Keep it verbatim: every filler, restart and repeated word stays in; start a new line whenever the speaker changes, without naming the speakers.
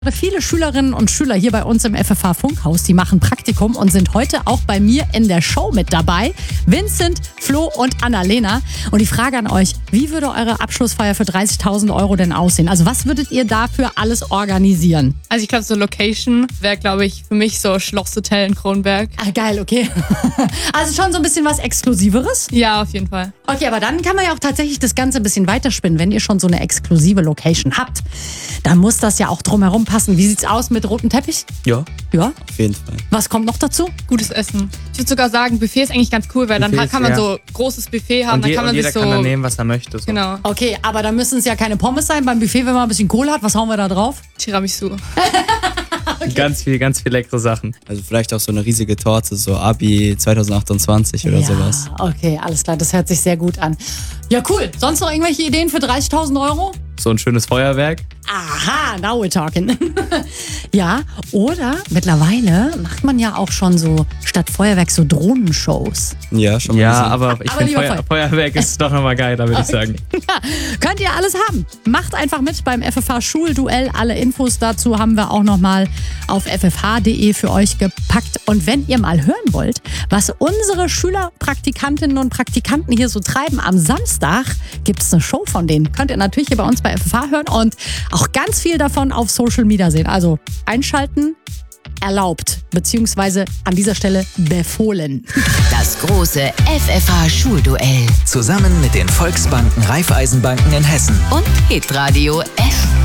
Viele Schülerinnen und Schüler hier bei uns im F F H Funkhaus, die machen Praktikum und sind heute auch bei mir in der Show mit dabei. Vincent, Flo und Annalena. Und die Frage an euch, wie würde eure Abschlussfeier für dreißigtausend Euro denn aussehen? Also was würdet ihr dafür alles organisieren?
Also ich glaube, so Location wäre, glaube ich, für mich so Schlosshotel in Kronberg.
Ah, geil, okay. Also schon so ein bisschen was Exklusiveres?
Ja, auf jeden Fall.
Okay, aber dann kann man ja auch tatsächlich das Ganze ein bisschen weiterspinnen. Wenn ihr schon so eine exklusive Location habt, dann muss das ja auch drumherum passen. Wie sieht's aus mit rotem Teppich?
Ja,
Ja.
auf jeden Fall.
Was kommt noch dazu?
Gutes Essen. Ich würde sogar sagen, Buffet ist eigentlich ganz cool, weil dann
Buffet
kann man
ist, ja.
so großes Buffet haben,
Und,
dann
je,
kann man
und jeder
sich so...
kann dann nehmen, was er möchte. So.
Genau.
Okay, aber dann müssen es ja keine Pommes sein. Beim Buffet, wenn man ein bisschen Kohle hat, was hauen wir da drauf?
Tiramisu.
Ganz viel, ganz viel leckere Sachen. Also vielleicht auch so eine riesige Torte, so Abi zwanzig achtundzwanzig oder
ja,
sowas.
Okay, alles klar, das hört sich sehr gut an. Ja, cool. Sonst noch irgendwelche Ideen für dreißigtausend Euro?
So ein schönes Feuerwerk.
Aha, now we're talking. Ja, oder mittlerweile macht man ja auch schon so statt Feuerwerk so Drohnenshows.
Ja, schon mal Ja, gesehen.
Aber
aber ich finde
lieber
Feuer,
Feuer.
Feuerwerk ist doch nochmal geiler, würde ich sagen.
Ja, könnt ihr alles haben. Macht einfach mit beim F F H Schulduell. Alle Infos dazu haben wir auch nochmal auf f f h punkt d e für euch gepackt. Und wenn ihr mal hören wollt, was unsere Schülerpraktikantinnen und Praktikanten hier so treiben, am Samstag gibt es eine Show von denen. Könnt ihr natürlich hier bei uns bei F F H hören und auch ganz viel davon auf Social Media sehen. Also einschalten erlaubt, beziehungsweise an dieser Stelle befohlen.
Das große F F H Schulduell
Zusammen mit den Volksbanken Raiffeisenbanken in Hessen.
und Hitradio F.